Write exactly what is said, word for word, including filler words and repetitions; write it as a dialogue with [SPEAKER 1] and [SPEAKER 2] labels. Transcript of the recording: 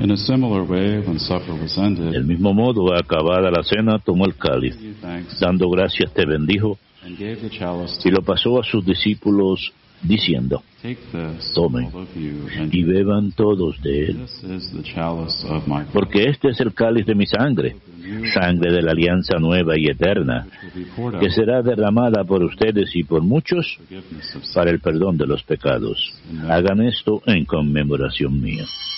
[SPEAKER 1] In a similar way, when supper was ended,
[SPEAKER 2] Del mismo modo, acabada la cena, tomó el cáliz,
[SPEAKER 1] he gave thanks
[SPEAKER 2] dando gracias te bendijo,
[SPEAKER 1] and gave the chalice
[SPEAKER 2] y
[SPEAKER 1] to
[SPEAKER 2] lo pasó a sus discípulos, diciendo,
[SPEAKER 1] take this,
[SPEAKER 2] Tomen,
[SPEAKER 1] all of you, and
[SPEAKER 2] y beban todos de él,
[SPEAKER 1] this is the chalice of my blood,
[SPEAKER 2] porque este es el cáliz de mi sangre, sangre de la alianza nueva y eterna,
[SPEAKER 1] which will be poured
[SPEAKER 2] que
[SPEAKER 1] out
[SPEAKER 2] será derramada por ustedes y por muchos
[SPEAKER 1] for forgiveness of sin.
[SPEAKER 2] para el perdón de los pecados. Hagan esto en conmemoración mía.